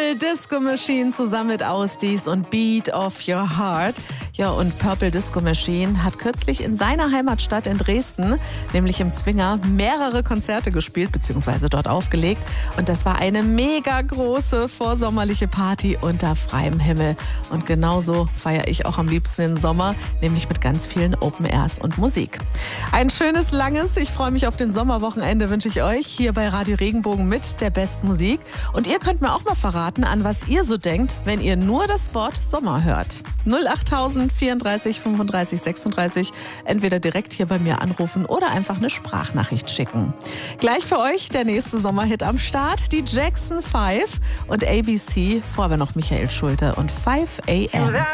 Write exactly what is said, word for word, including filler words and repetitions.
Purple Disco Machine zusammen mit Ausdies und Beat of Your Heart. Ja, und Purple Disco Machine hat kürzlich in seiner Heimatstadt in Dresden, nämlich im Zwinger, mehrere Konzerte gespielt bzw. dort aufgelegt. Und das war eine mega große vorsommerliche Party unter freiem Himmel. Und genauso feiere ich auch am liebsten den Sommer, nämlich mit ganz vielen Open Airs und Musik. Ein schönes, langes, ich freue mich auf den Sommerwochenende, wünsche ich euch hier bei Radio Regenbogen mit der besten Musik. Und ihr könnt mir auch mal verraten, an was ihr so denkt, wenn ihr nur das Wort Sommer hört. null achttausend vierunddreißig fünfunddreißig sechsunddreißig, entweder direkt hier bei mir anrufen oder einfach eine Sprachnachricht schicken. Gleich für euch der nächste Sommerhit am Start, die Jackson five und A B C, vorher noch Michael Schulte und five a m